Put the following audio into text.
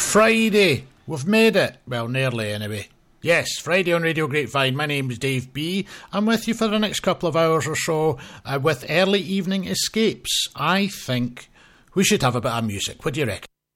Friday. We've made it. Well, nearly anyway. Yes, Friday on Radio Grapevine. My name's Dave B. I'm with you for the next couple of hours or so with early evening escapes. I think we should have a bit of music. What do you reckon?